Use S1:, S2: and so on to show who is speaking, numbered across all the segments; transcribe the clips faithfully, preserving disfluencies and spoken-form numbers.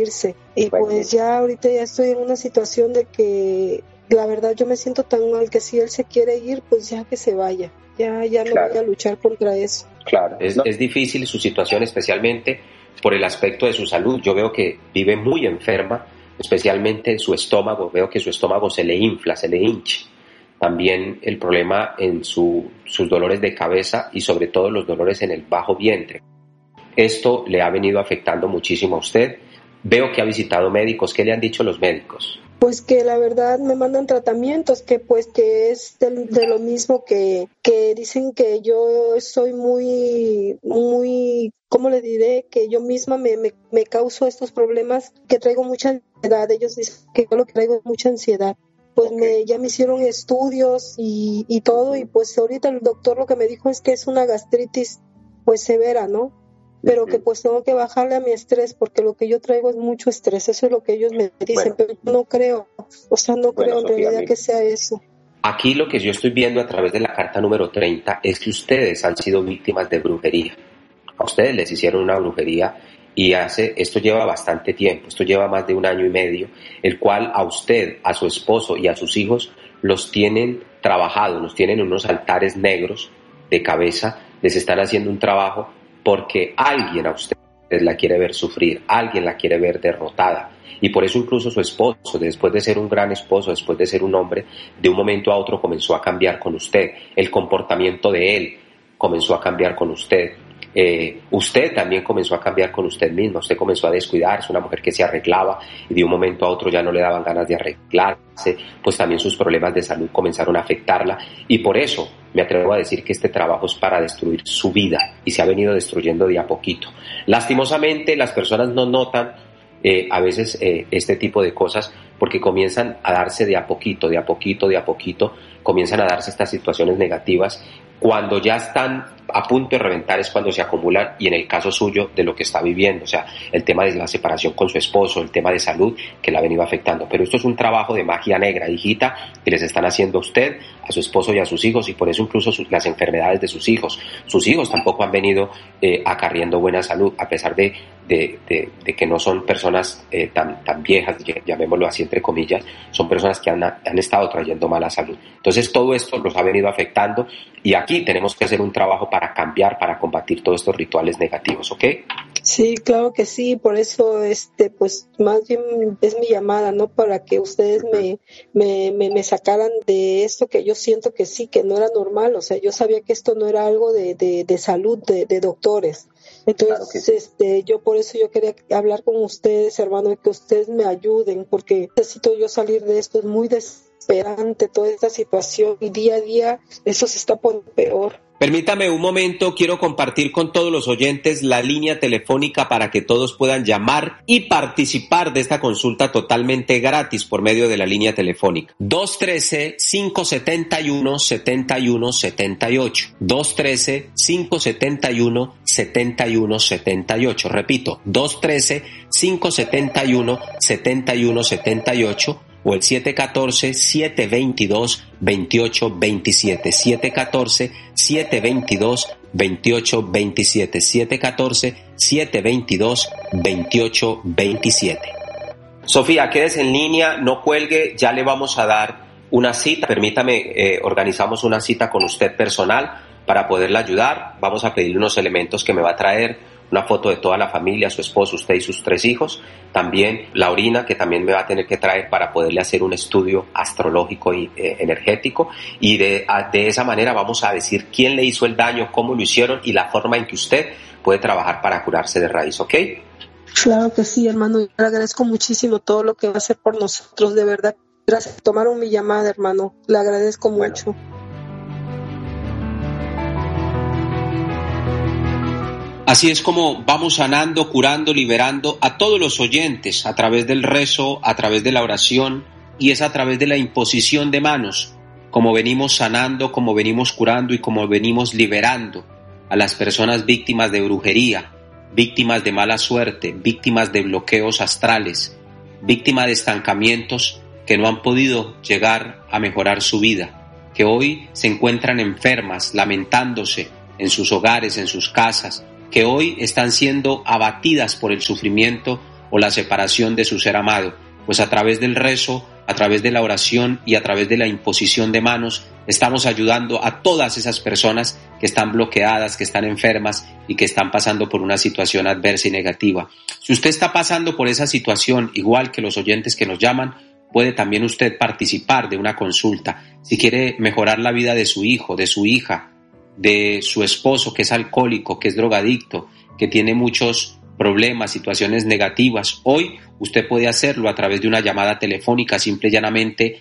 S1: irse. Y
S2: Bueno.
S1: pues ya ahorita ya estoy en una situación de que la verdad yo me siento tan mal que si él se quiere ir, pues ya que se vaya. Ya, ya no
S2: Claro.
S1: voy a luchar contra eso.
S2: Claro, es, es difícil su situación, especialmente por el aspecto de su salud. Yo veo que vive muy enferma, especialmente su estómago. Veo que su estómago se le infla, se le hincha. También el problema en su, sus dolores de cabeza y sobre todo los dolores en el bajo vientre. Esto le ha venido afectando muchísimo a usted. Veo que ha visitado médicos. ¿Qué le han dicho los médicos?
S1: Pues que la verdad me mandan tratamientos, que pues que es de, de lo mismo que, que dicen que yo soy muy, muy, ¿cómo le diré? Que yo misma me, me, me causo estos problemas, que traigo mucha ansiedad. Ellos dicen que yo lo que traigo es mucha ansiedad. Pues
S2: Okay.
S1: me, ya me hicieron estudios y, y todo, y pues ahorita el doctor lo que me dijo es que es una gastritis pues severa, ¿no? Pero que pues tengo que bajarle a mi estrés porque lo que yo traigo es mucho estrés, eso es lo que ellos me dicen,
S2: Bueno.
S1: pero yo no creo, o sea, no
S2: Bueno,
S1: creo en
S2: Sofía,
S1: realidad
S2: mire.
S1: que sea eso.
S2: Aquí lo que yo estoy viendo a través de la carta número treinta es que ustedes han sido víctimas de brujería. A ustedes les hicieron una brujería y hace, esto lleva bastante tiempo, esto lleva más de un año y medio, el cual a usted, a su esposo y a sus hijos los tienen trabajados, los tienen en unos altares negros de cabeza, les están haciendo un trabajo porque alguien a usted la quiere ver sufrir, alguien la quiere ver derrotada. Y por eso incluso su esposo, después de ser un gran esposo, después de ser un hombre, de un momento a otro comenzó a cambiar con usted. El comportamiento de él comenzó a cambiar con usted. Eh, usted también comenzó a cambiar con usted misma. Usted comenzó a descuidarse, una mujer que se arreglaba y de un momento a otro ya no le daban ganas de arreglarse, pues también sus problemas de salud comenzaron a afectarla. Y por eso me atrevo a decir que este trabajo es para destruir su vida y se ha venido destruyendo de a poquito. Lastimosamente las personas no notan eh, a veces eh, este tipo de cosas porque comienzan a darse de a poquito, de a poquito, de a poquito, comienzan a darse estas situaciones negativas. Cuando ya están a punto de reventar es cuando se acumulan, y en el caso suyo de lo que está viviendo, o sea, el tema de la separación con su esposo, el tema de salud que le ha venido afectando. Pero esto es un trabajo de magia negra, hijita, que les están haciendo a usted, a su esposo y a sus hijos, y por eso incluso sus, las enfermedades de sus hijos. Sus hijos tampoco han venido eh, acarreando buena salud, a pesar de, de, de, de que no son personas eh, tan, tan viejas, llamémoslo así entre comillas, son personas que han, han estado trayendo mala salud. Entonces todo esto los ha venido afectando, y aquí tenemos que hacer un trabajo para cambiar, para combatir todos estos rituales negativos, ¿ok?
S1: Sí, claro que sí, por eso este pues más bien es mi llamada, ¿no? Para que ustedes me, me, me, me sacaran de esto que yo siento que sí, que no era normal, o sea, yo sabía que esto no era algo de, de, de salud, de, de doctores. Entonces, claro sí. este, yo por eso yo quería hablar con ustedes, hermano, y que ustedes me ayuden, porque necesito yo salir de esto, es muy desesperante toda esta situación, y día a día eso se está poniendo peor.
S2: Permítame un momento, quiero compartir con todos los oyentes la línea telefónica para que todos puedan llamar y participar de esta consulta totalmente gratis por medio de la línea telefónica. dos uno tres, cinco siete uno, siete uno siete ocho. dos uno tres, cinco siete uno, siete uno siete ocho. Repito, dos uno tres, cinco siete uno, siete uno siete ocho. O el siete uno cuatro, siete dos dos, dos ocho dos siete, siete uno cuatro, siete dos dos, dos ocho dos siete, siete uno cuatro, siete dos dos, dos ocho dos siete. Sofía, quédese en línea, no cuelgue, ya le vamos a dar una cita. Permítame, eh, organizamos una cita con usted personal para poderla ayudar. Vamos a pedirle unos elementos que me va a traer, una foto de toda la familia, su esposo, usted y sus tres hijos, también la orina que también me va a tener que traer para poderle hacer un estudio astrológico y eh, energético, y de, a, de esa manera vamos a decir quién le hizo el daño, cómo lo hicieron y la forma en que usted puede trabajar para curarse de raíz, ¿ok?
S1: Claro que sí, hermano, yo le agradezco muchísimo todo lo que va a hacer por nosotros, de verdad. Gracias, tomaron mi llamada, hermano, le agradezco bueno. mucho.
S2: Así es como vamos sanando, curando, liberando a todos los oyentes a través del rezo, a través de la oración, y es a través de la imposición de manos como venimos sanando, como venimos curando y como venimos liberando a las personas víctimas de brujería, víctimas de mala suerte, víctimas de bloqueos astrales, víctimas de estancamientos que no han podido llegar a mejorar su vida, que hoy se encuentran enfermas, lamentándose en sus hogares, en sus casas, que hoy están siendo abatidas por el sufrimiento o la separación de su ser amado. Pues a través del rezo, a través de la oración y a través de la imposición de manos, estamos ayudando a todas esas personas que están bloqueadas, que están enfermas y que están pasando por una situación adversa y negativa. Si usted está pasando por esa situación, igual que los oyentes que nos llaman, puede también usted participar de una consulta. Si quiere mejorar la vida de su hijo, de su hija, de su esposo que es alcohólico, que es drogadicto, que tiene muchos problemas, situaciones negativas, hoy usted puede hacerlo a través de una llamada telefónica. Simple y llanamente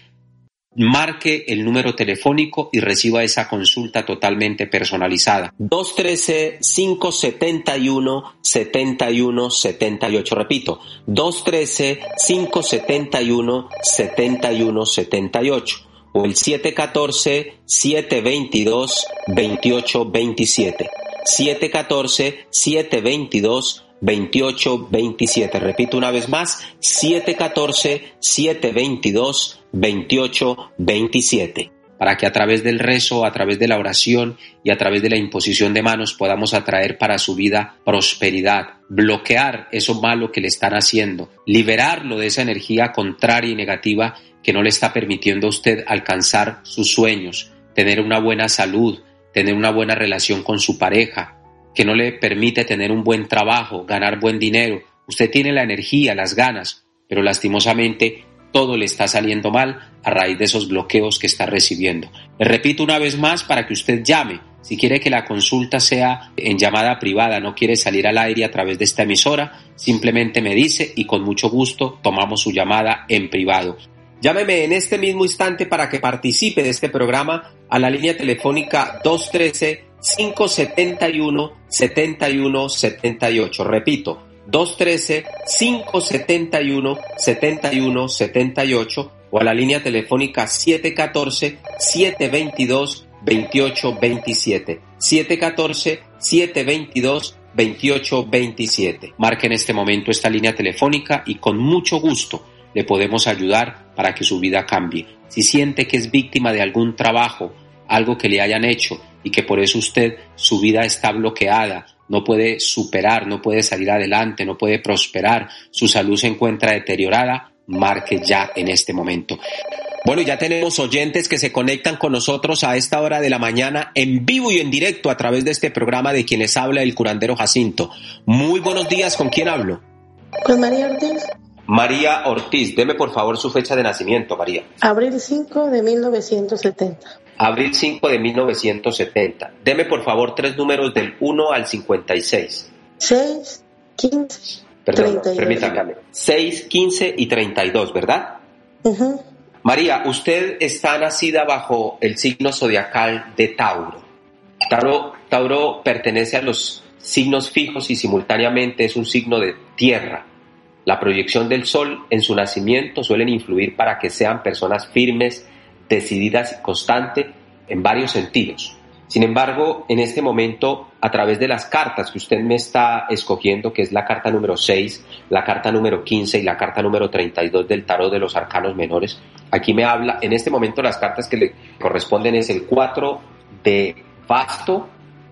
S2: marque el número telefónico y reciba esa consulta totalmente personalizada. dos uno tres, cinco siete uno, siete uno siete ocho. Repito, dos uno tres, cinco siete uno, siete uno siete ocho o el siete uno cuatro, siete dos dos, dos ocho dos siete. siete uno cuatro, siete dos dos, dos ocho dos siete. Repito una vez más, siete uno cuatro, siete dos dos, dos ocho dos siete. Para que a través del rezo, a través de la oración y a través de la imposición de manos podamos atraer para su vida prosperidad, bloquear eso malo que le están haciendo, liberarlo de esa energía contraria y negativa que no le está permitiendo a usted alcanzar sus sueños, tener una buena salud, tener una buena relación con su pareja, que no le permite tener un buen trabajo, ganar buen dinero. Usted tiene la energía, las ganas, pero lastimosamente todo le está saliendo mal a raíz de esos bloqueos que está recibiendo. Le repito una vez más para que usted llame. Si quiere que la consulta sea en llamada privada, no quiere salir al aire a través de esta emisora, simplemente me dice y con mucho gusto tomamos su llamada en privado. Llámeme en este mismo instante para que participe de este programa a la línea telefónica dos uno tres, cinco siete uno, siete uno siete ocho. Repito, dos uno tres, cinco siete uno, siete uno siete ocho o a la línea telefónica siete uno cuatro, siete dos dos, dos ocho dos siete. siete uno cuatro, siete dos dos, dos ocho dos siete. Marque en este momento esta línea telefónica y con mucho gusto le podemos ayudar para que su vida cambie. Si siente que es víctima de algún trabajo, algo que le hayan hecho y que por eso usted, su vida está bloqueada, no puede superar, no puede salir adelante, no puede prosperar, su salud se encuentra deteriorada, marque ya en este momento. Bueno, ya tenemos oyentes que se conectan con nosotros a esta hora de la mañana en vivo y en directo a través de este programa de quien les habla el curandero Jacinto. Muy buenos días, ¿con quién hablo?
S1: Con María Ortiz.
S2: María Ortiz, deme por favor su fecha de nacimiento, María.
S1: Abril cinco de mil novecientos setenta.
S2: Abril cinco de mil novecientos setenta. Deme por favor tres números del uno al cincuenta y seis.
S1: seis, quince,
S2: Perdón,
S1: treinta y dos.
S2: permítame. seis, quince y treinta y dos, ¿verdad?
S1: Uh-huh.
S2: María, usted está nacida bajo el signo zodiacal de Tauro. Tauro. Tauro pertenece a los signos fijos y simultáneamente es un signo de tierra. La proyección del sol en su nacimiento suelen influir para que sean personas firmes, decididas y constantes en varios sentidos. Sin embargo, en este momento, a través de las cartas que usted me está escogiendo, que es la carta número seis, la carta número quince y la carta número treinta y dos del tarot de los arcanos menores, aquí me habla, en este momento las cartas que le corresponden es el cuatro de basto,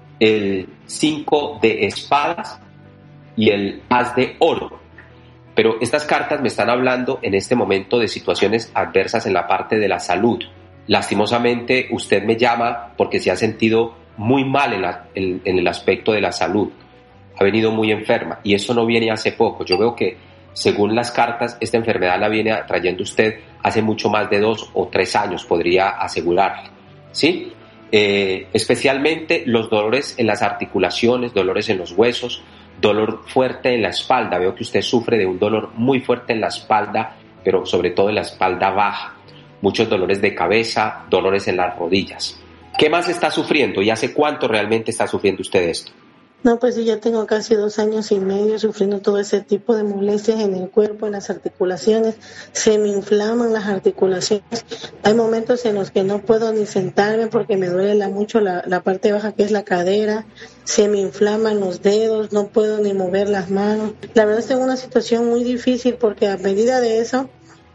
S2: el cinco de espadas y el as de oro. Pero estas cartas me están hablando en este momento de situaciones adversas en la parte de la salud. Lastimosamente, usted me llama porque se ha sentido muy mal en, la, en, en el aspecto de la salud. Ha venido muy enferma y eso no viene hace poco. Yo veo que, según las cartas, esta enfermedad la viene trayendo usted hace mucho más de dos o tres años, podría asegurarle, ¿sí? Eh, especialmente los dolores en las articulaciones, dolores en los huesos, dolor fuerte en la espalda. Veo que usted sufre de un dolor muy fuerte en la espalda, pero sobre todo en la espalda baja. Muchos dolores de cabeza, dolores en las rodillas. ¿Qué más está sufriendo y hace cuánto realmente está sufriendo usted esto?
S1: No, pues sí, ya tengo casi dos años y medio sufriendo todo ese tipo de molestias en el cuerpo, en las articulaciones. Se me inflaman las articulaciones. Hay momentos en los que no puedo ni sentarme porque me duele la, mucho la, la parte baja, que es la cadera. Se me inflaman los dedos, no puedo ni mover las manos. La verdad es que es una situación muy difícil porque a medida de eso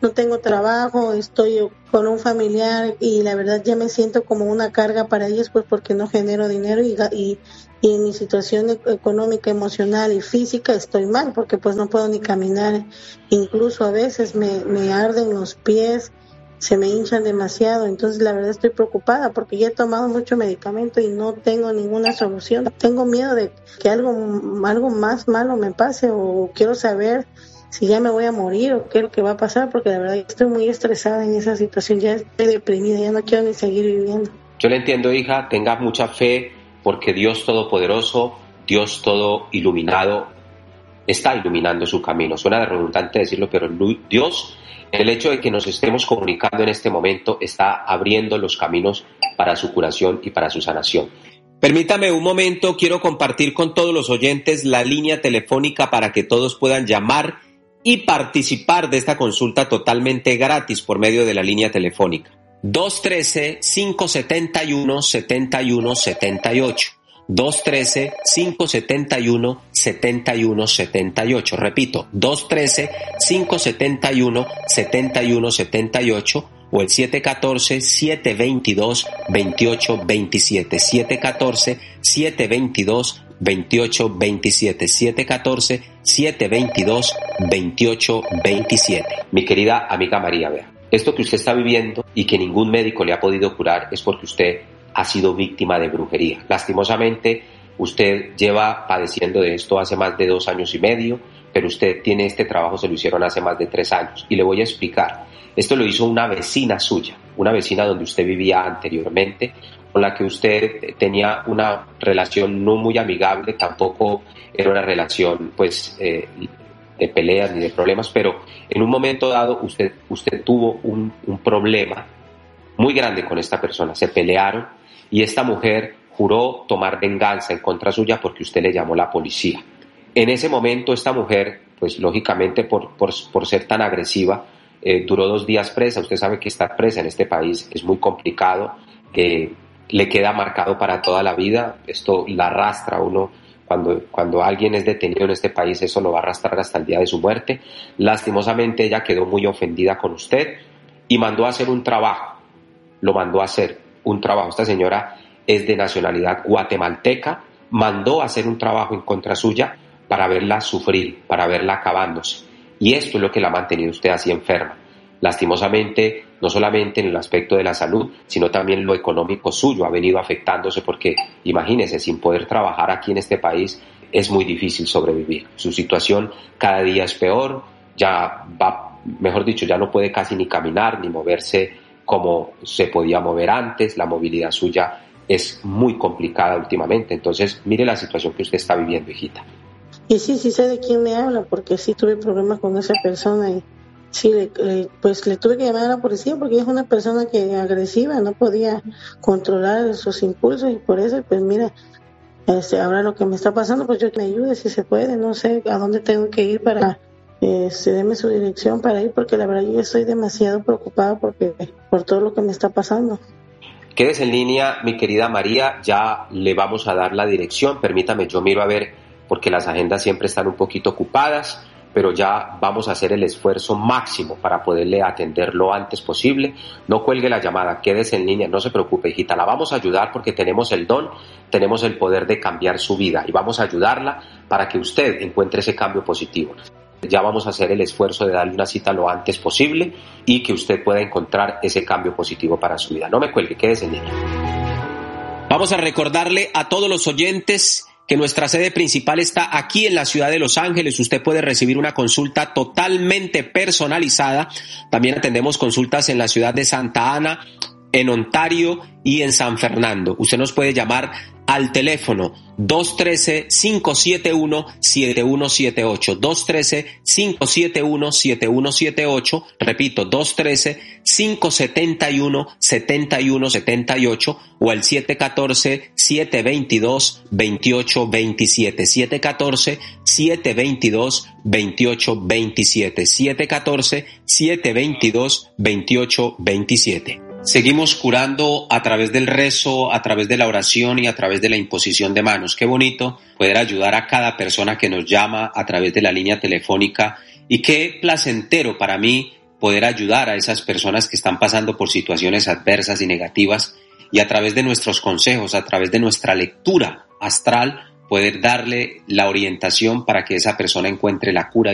S3: no tengo trabajo, estoy con un familiar y la verdad ya me siento como una carga para ellos, pues porque no genero dinero y, y, y en mi situación económica, emocional y física estoy mal porque pues no puedo ni caminar, incluso a veces me, me arden los pies, se me hinchan demasiado, entonces la verdad estoy preocupada porque ya he tomado mucho medicamento y no tengo ninguna solución. Tengo miedo de que algo, algo más malo me pase o quiero saber si ya me voy a morir o qué es lo que va a pasar, porque la verdad estoy muy estresada en esa situación, ya estoy deprimida, ya no quiero ni seguir viviendo.
S2: Yo le entiendo, hija, tenga mucha fe porque Dios Todopoderoso, Dios Todo Iluminado, está iluminando su camino. Suena de redundante decirlo, pero Dios, el hecho de que nos estemos comunicando en este momento, está abriendo los caminos para su curación y para su sanación. Permítame un momento, quiero compartir con todos los oyentes la línea telefónica para que todos puedan llamar y participar de esta consulta totalmente gratis por medio de la línea telefónica. dos uno tres, cinco siete uno, siete uno siete ocho. dos uno tres, cinco siete uno, siete uno siete ocho. Repito, dos uno tres, cinco siete uno, siete uno siete ocho o el siete uno cuatro, siete dos dos, dos ocho dos siete. siete uno cuatro, siete dos dos, dos ocho dos siete. siete uno cuatro, siete dos dos, dos ocho dos siete. Mi querida amiga María, vea, esto que usted está viviendo y que ningún médico le ha podido curar es porque usted ha sido víctima de brujería. Lastimosamente, usted lleva padeciendo de esto hace más de dos años y medio, pero usted tiene este trabajo, se lo hicieron hace más de tres años. Y le voy a explicar. Esto lo hizo una vecina suya, una vecina donde usted vivía anteriormente, con la que usted tenía una relación no muy amigable, tampoco era una relación pues eh, de peleas ni de problemas, pero en un momento dado usted, usted tuvo un, un problema muy grande con esta persona, se pelearon y esta mujer juró tomar venganza en contra suya porque usted le llamó a la policía. En ese momento esta mujer, pues lógicamente por, por, por ser tan agresiva, eh, duró dos días presa. Usted sabe que estar presa en este país es muy complicado, eh, le queda marcado para toda la vida, esto la arrastra uno. Cuando, cuando alguien es detenido en este país, eso lo va a arrastrar hasta el día de su muerte. Lastimosamente ella quedó muy ofendida con usted y mandó a hacer un trabajo, lo mandó a hacer un trabajo. Esta señora es de nacionalidad guatemalteca, mandó a hacer un trabajo en contra suya para verla sufrir, para verla acabándose. Y esto es lo que la ha mantenido usted así enferma. Lastimosamente, no solamente en el aspecto de la salud, sino también lo económico suyo ha venido afectándose porque, imagínese, sin poder trabajar aquí en este país es muy difícil sobrevivir. Su situación cada día es peor, ya va, mejor dicho, ya no puede casi ni caminar ni moverse como se podía mover antes, la movilidad suya es muy complicada últimamente. Entonces, mire la situación que usted está viviendo, hijita.
S3: Y sí, sí sé de quién me habla, porque sí tuve problemas con esa persona y sí, le, le, pues le tuve que llamar a la policía porque es una persona que agresiva, no podía controlar sus impulsos y por eso, pues mira, este, ahora lo que me está pasando, pues yo que me ayude si se puede, no sé a dónde tengo que ir para, este, deme su dirección para ir, porque la verdad yo estoy demasiado preocupada porque, por todo lo que me está pasando.
S2: Quédese en línea, mi querida María, ya le vamos a dar la dirección, permítame, yo miro a ver, porque las agendas siempre están un poquito ocupadas, pero ya vamos a hacer el esfuerzo máximo para poderle atender lo antes posible. No cuelgue la llamada, quédese en línea, no se preocupe, hijita, la vamos a ayudar porque tenemos el don, tenemos el poder de cambiar su vida y vamos a ayudarla para que usted encuentre ese cambio positivo. Ya vamos a hacer el esfuerzo de darle una cita lo antes posible y que usted pueda encontrar ese cambio positivo para su vida. No me cuelgue, quédese en línea. Vamos a recordarle a todos los oyentes que nuestra sede principal está aquí en la ciudad de Los Ángeles. Usted puede recibir una consulta totalmente personalizada. También atendemos consultas en la ciudad de Santa Ana, en Ontario y en San Fernando. Usted nos puede llamar al teléfono dos uno tres, cinco siete uno, siete uno siete ocho, dos uno tres, cinco siete uno, siete uno siete ocho, repito, dos uno tres, cinco siete uno, siete uno siete ocho o al siete uno cuatro, siete dos dos, dos ocho dos siete, siete uno cuatro, siete dos dos, dos ocho dos siete, siete uno cuatro, siete dos dos, dos ocho dos siete. Seguimos curando a través del rezo, a través de la oración y a través de la imposición de manos. Qué bonito poder ayudar a cada persona que nos llama a través de la línea telefónica y qué placentero para mí poder ayudar a esas personas que están pasando por situaciones adversas y negativas, y a través de nuestros consejos, a través de nuestra lectura astral, poder darle la orientación para que esa persona encuentre la cura